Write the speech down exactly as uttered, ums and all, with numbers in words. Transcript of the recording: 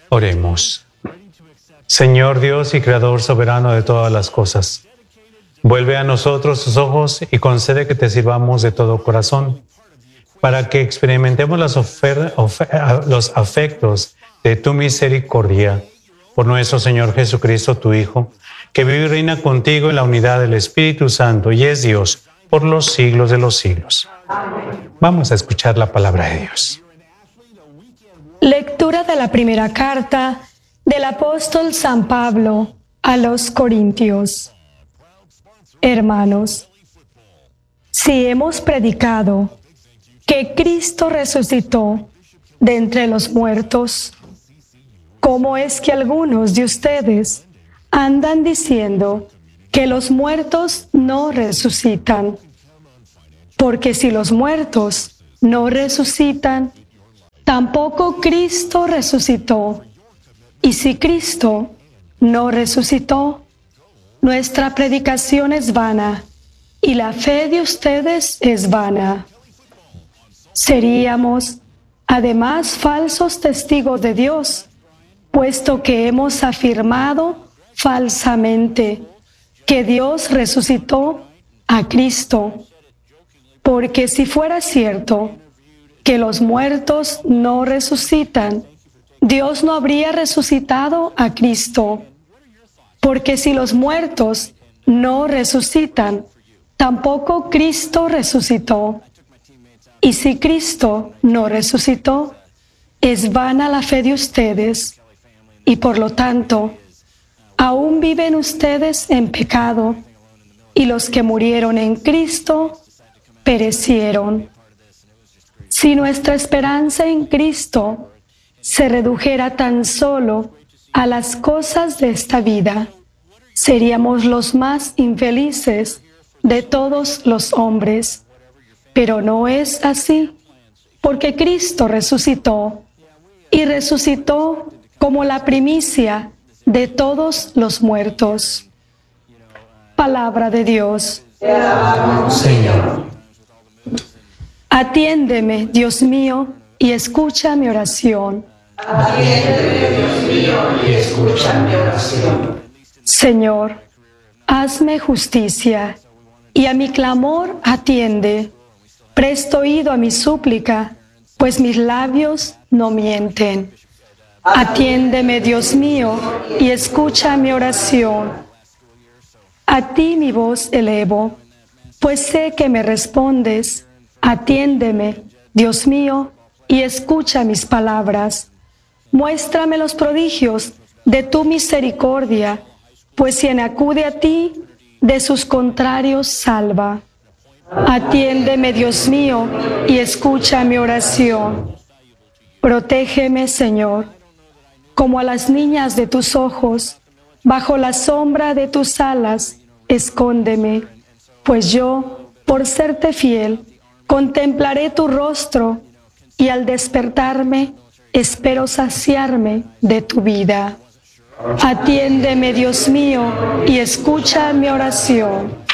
Oremos. Señor Dios y Creador soberano de todas las cosas, vuelve a nosotros tus ojos y concede que te sirvamos de todo corazón, para que experimentemos las ofer- ofer- los afectos de tu misericordia. Por nuestro Señor Jesucristo, tu Hijo, que vive y reina contigo en la unidad del Espíritu Santo y es Dios por los siglos de los siglos. Amén. Vamos a escuchar la palabra de Dios. Lectura de la primera carta del apóstol San Pablo a los Corintios. Hermanos, si hemos predicado que Cristo resucitó de entre los muertos, ¿cómo es que algunos de ustedes andan diciendo que los muertos no resucitan? Porque si los muertos no resucitan, tampoco Cristo resucitó. Y si Cristo no resucitó, nuestra predicación es vana y la fe de ustedes es vana. Seríamos, además, falsos testigos de Dios, puesto que hemos afirmado falsamente que Dios resucitó a Cristo. Porque si fuera cierto que los muertos no resucitan, Dios no habría resucitado a Cristo. Porque si los muertos no resucitan, tampoco Cristo resucitó. Y si Cristo no resucitó, es vana la fe de ustedes, y por lo tanto, aún viven ustedes en pecado, y los que murieron en Cristo perecieron. Si nuestra esperanza en Cristo se redujera tan solo a las cosas de esta vida, seríamos los más infelices de todos los hombres. Pero no es así, porque Cristo resucitó, y resucitó como la primicia de todos los muertos. Palabra de Dios. Te alabamos, Señor. Atiéndeme, Dios mío, y escucha mi oración. Atiéndeme, Dios mío, y escucha mi oración. Señor, hazme justicia, y a mi clamor atiende. Presto oído a mi súplica, pues mis labios no mienten. Atiéndeme, Dios mío, y escucha mi oración. A ti mi voz elevo, pues sé que me respondes. Atiéndeme, Dios mío, y escucha mis palabras. Muéstrame los prodigios de tu misericordia, pues quien acude a ti, de sus contrarios salva. Atiéndeme, Dios mío, y escucha mi oración. Protégeme, Señor, como a las niñas de tus ojos, bajo la sombra de tus alas, escóndeme, pues yo, por serte fiel, contemplaré tu rostro, y al despertarme, espero saciarme de tu vida. Atiéndeme, Dios mío, y escucha mi oración.